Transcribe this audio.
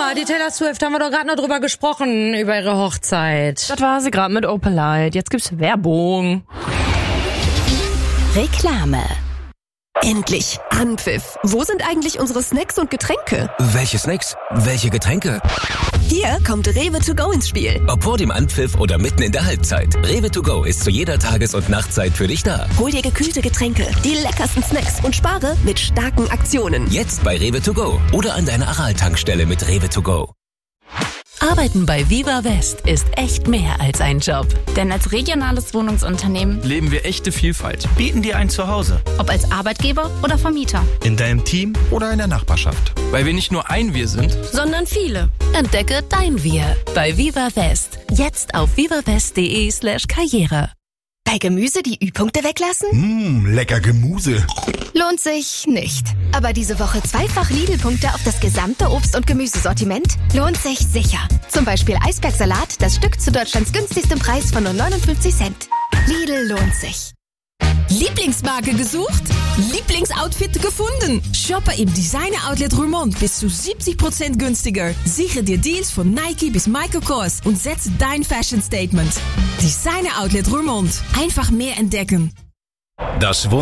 mal, die Taylor Swift, haben wir doch gerade noch drüber gesprochen, über ihre Hochzeit. Das war sie gerade mit Opalite. Jetzt gibt's Werbung. Reklame. Endlich Anpfiff. Wo sind eigentlich unsere Snacks und Getränke? Welche Snacks? Welche Getränke? Hier kommt Rewe to go ins Spiel. Ob vor dem Anpfiff oder mitten in der Halbzeit. Rewe to go ist zu jeder Tages- und Nachtzeit für dich da. Hol dir gekühlte Getränke, die leckersten Snacks und spare mit starken Aktionen. Jetzt bei Rewe to go oder an deiner Aral-Tankstelle mit Rewe to go. Arbeiten bei Viva West ist echt mehr als ein Job. Denn als regionales Wohnungsunternehmen leben wir echte Vielfalt, bieten dir ein Zuhause. ob als Arbeitgeber oder Vermieter. In deinem Team oder in der Nachbarschaft. Weil wir nicht nur ein Wir sind, Sondern viele. Entdecke dein Wir bei Viva West. Jetzt auf vivawest.de/karriere. Bei Gemüse die Ü-Punkte weglassen? Lecker Gemüse. Lohnt sich nicht. Aber diese Woche zweifach Lidl-Punkte auf das gesamte Obst- und Gemüsesortiment lohnt sich sicher. Zum Beispiel Eisbergsalat, das Stück zu Deutschlands günstigstem Preis von nur 59 Cent. Lidl lohnt sich. Lieblingsmarke gesucht? Lieblingsoutfit gefunden? Shoppe im Designer-Outlet Roermond bis zu 70% günstiger. Sichere dir Deals von Nike bis Michael Kors und setze dein Fashion-Statement. Designer-Outlet Roermond. Einfach mehr entdecken. Das